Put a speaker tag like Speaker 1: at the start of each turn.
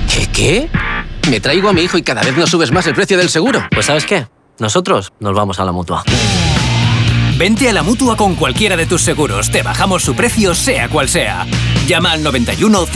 Speaker 1: ¿Qué? Me traigo a mi hijo y cada vez nos subes más el precio del seguro.
Speaker 2: Pues ¿sabes qué? Nosotros nos vamos a la Mutua.
Speaker 3: Vente a la Mutua con cualquiera de tus seguros. Te bajamos su precio sea cual sea. Llama al 91